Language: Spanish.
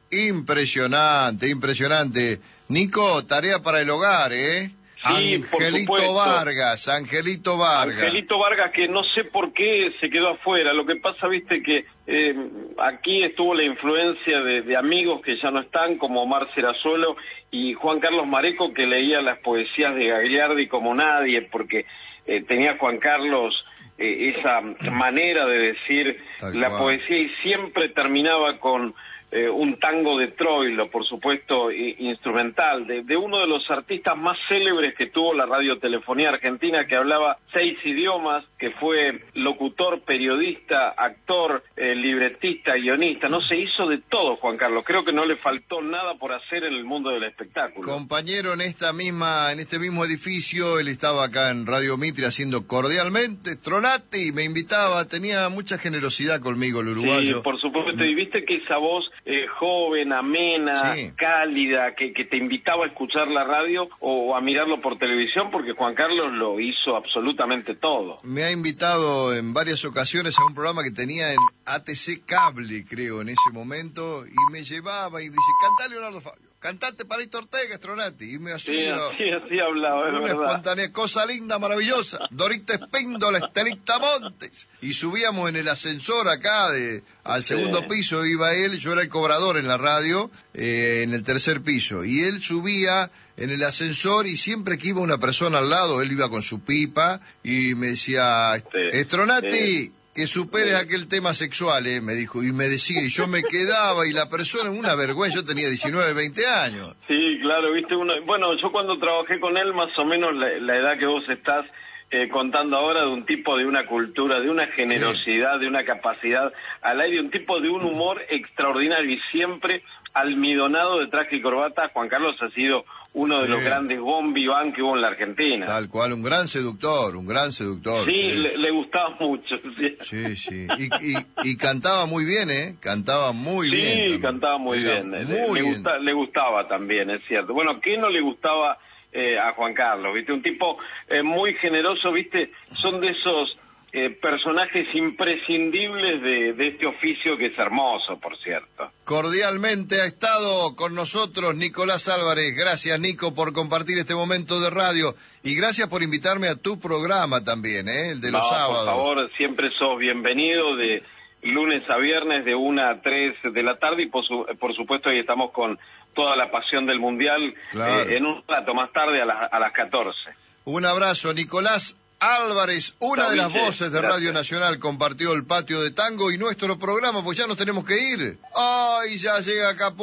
Impresionante, impresionante. Nico, tarea para el hogar, ¿eh? Sí, por supuesto. Angelito Vargas. Angelito Vargas, que no sé por qué se quedó afuera. Lo que pasa, viste, que aquí estuvo la influencia de amigos que ya no están, como Omar Serazuelo y Juan Carlos Mareco, que leía las poesías de Gagliardi como nadie, porque tenía Juan Carlos esa manera de decir la poesía y siempre terminaba con un tango de Troilo, por supuesto, instrumental, de uno de los artistas más célebres que tuvo la radiotelefonía argentina, que hablaba 6 idiomas, que fue locutor, periodista, actor, libretista, guionista. No, se hizo de todo, Juan Carlos. Creo que no le faltó nada por hacer en el mundo del espectáculo. Compañero, en este mismo edificio, él estaba acá en Radio Mitre haciendo Cordialmente, Stronati, y me invitaba, tenía mucha generosidad conmigo el uruguayo. Sí, por supuesto, y viste que esa voz joven, amena, sí, cálida, que te invitaba a escuchar la radio o a mirarlo por televisión, porque Juan Carlos lo hizo absolutamente todo. Me ha invitado en varias ocasiones a un programa que tenía en ATC Cable, creo, en ese momento, y me llevaba y dice, cantá Leonardo Fabio, cantate Palito Ortega, Stronati, y me hacía... Sí, así hablaba, es una verdad. Espontánea, cosa linda, maravillosa, Dorita Espíndola, Estelita Montes, y subíamos en el ascensor acá, al segundo piso iba él, yo era el cobrador en la radio, en el tercer piso, y él subía en el ascensor y siempre que iba una persona al lado, él iba con su pipa, y me decía, Stronati... que superes aquel tema sexual, me dijo, y me decía, y yo me quedaba, y la persona, una vergüenza, yo tenía 19, 20 años. Sí, claro, viste, bueno, yo cuando trabajé con él, más o menos la edad que vos estás contando ahora, de un tipo de una cultura, de una generosidad, de una capacidad al aire, un tipo de un humor extraordinario, y siempre almidonado de traje y corbata. Juan Carlos ha sido uno de los grandes bon vivant que hubo en la Argentina. Tal cual, un gran seductor. Sí, le gustaba mucho. Sí. Y cantaba muy bien, ¿eh? Cantaba muy bien. Sí, cantaba muy bien. Le gustaba también, es cierto. Bueno, ¿qué no le gustaba a Juan Carlos? ¿Viste? Un tipo muy generoso, ¿viste? Son de esos personajes imprescindibles de este oficio, que es hermoso, por cierto. Cordialmente ha estado con nosotros Nicolás Álvarez. Gracias, Nico, por compartir este momento de radio, y gracias por invitarme a tu programa también, el de los sábados. Por favor, siempre sos bienvenido, de lunes a viernes de 1 a 3 de la tarde, y por supuesto ahí estamos con toda la pasión del Mundial, en un rato más tarde a las 14. Un abrazo, Nicolás Álvarez, una de las voces de Radio Nacional, compartió el patio de tango y nuestro programa, pues ya nos tenemos que ir. ¡Ay, ya llega acá!